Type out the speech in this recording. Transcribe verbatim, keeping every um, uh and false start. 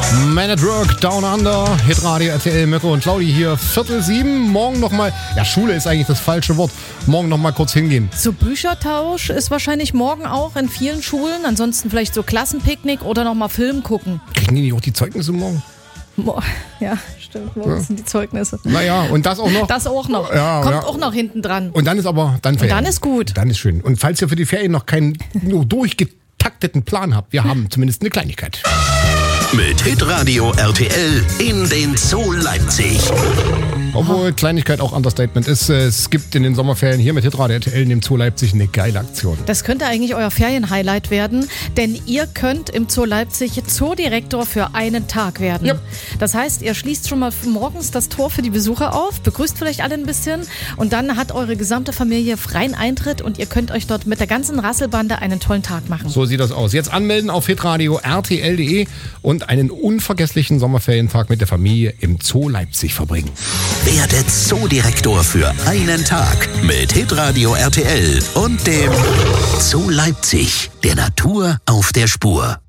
Man at Work, Down Under, Hitradio R T L, Mirko und Claudi hier, Viertel sieben, morgen nochmal, ja Schule ist eigentlich das falsche Wort, morgen nochmal kurz hingehen. So Büchertausch ist wahrscheinlich morgen auch in vielen Schulen, ansonsten vielleicht so Klassenpicknick oder nochmal Film gucken. Kriegen die nicht auch die Zeugnisse morgen? Mo- ja, stimmt, morgen Ja. sind die Zeugnisse. Naja, und das auch noch? Das auch noch, Ja, kommt ja. auch noch hinten dran. Und dann ist aber, dann Ferien. dann ist gut. Dann ist schön. Und falls ihr für die Ferien noch keinen nur durchgetakteten Plan habt, wir haben zumindest eine Kleinigkeit. Mit Hitradio R T L in den Zoo Leipzig. Obwohl Kleinigkeit auch Understatement ist, es gibt in den Sommerferien hier mit Hitradio R T L in dem Zoo Leipzig eine geile Aktion. Das könnte eigentlich euer Ferienhighlight werden, denn ihr könnt im Zoo Leipzig Zoodirektor für einen Tag werden. Ja. Das heißt, ihr schließt schon mal morgens das Tor für die Besucher auf, begrüßt vielleicht alle ein bisschen und dann hat eure gesamte Familie freien Eintritt und ihr könnt euch dort mit der ganzen Rasselbande einen tollen Tag machen. So sieht das aus. Jetzt anmelden auf hitradio R T L punkt de und einen unvergesslichen Sommerferientag mit der Familie im Zoo Leipzig verbringen. Werde Zoodirektor für einen Tag mit Hitradio R T L und dem Zoo Leipzig, der Natur auf der Spur.